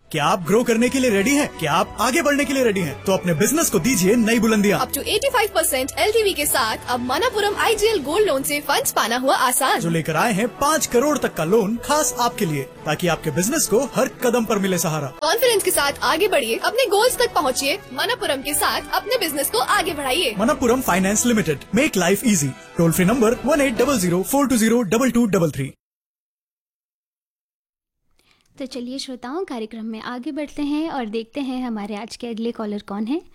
क्या आप ग्रो करने के लिए रेडी हैं? क्या आप आगे बढ़ने के लिए रेडी हैं? तो अपने बिजनेस को दीजिए नई बुलंदियां। अप टू 85% LTV के साथ अब मनापुरम IGL गोल्ड लोन से फंड्स पाना हुआ आसान। जो लेकर आए हैं 5 करोड़ तक का लोन खास आपके लिए, ताकि आपके बिजनेस को हर कदम पर मिले सहारा। कॉन्फिडेंस के साथ आगे बढ़िए, अपने गोल्स तक पहुँचिए। मनापुरम के साथ अपने बिजनेस को आगे बढ़ाइए। Manappuram finance limited, make life easy. Toll free number 1800-420-2233। तो चलिए श्रोताओं, कार्यक्रम में आगे बढ़ते हैं और देखते हैं हमारे आज के अगले कॉलर कौन है।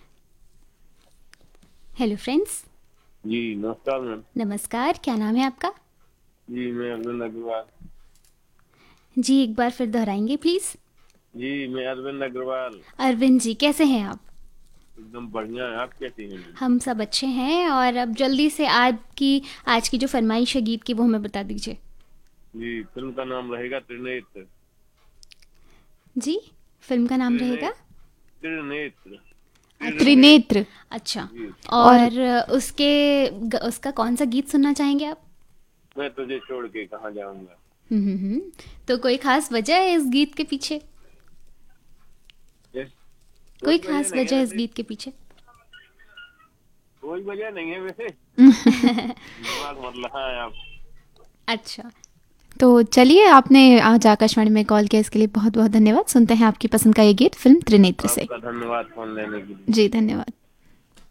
Hello friends. जी नमस्कार मैम। नमस्कार, क्या नाम है आपका? जी मैं अरविंद अग्रवाल। जी एक बार फिर दोहराएंगे प्लीज। जी मैं अरविंद अग्रवाल। अरविंद जी, कैसे हैं आप? एकदम बढ़िया है, आप कैसी हैं? हम सब अच्छे हैं। और अब जल्दी से आज की जो फरमाइश है गीत की, वो हमें बता दीजिए। जी फिल्म का नाम रहेगा त्रिनेत्र। जी, फिल्म का नाम रहेगा त्रिनेत्र। त्रिनेत्र। अच्छा, और उसका कौन सा गीत सुनना चाहेंगे आप? मैं तुझे छोड़ के कहाँ जाऊंगा। तो कोई खास वजह है इस गीत के पीछे? कोई खास वजह है इस गीत के पीछे? कोई वजह नहीं है वैसे। दिमाग मत लगाएं आप। अच्छा, तो चलिए, आपने आज आकाशवाणी में कॉल किया, इसके लिए बहुत बहुत धन्यवाद। सुनते हैं आपकी पसंद का ये गीत फिल्म त्रिनेत्र से। आपका धन्यवाद फोन लेने के लिए। जी धन्यवाद।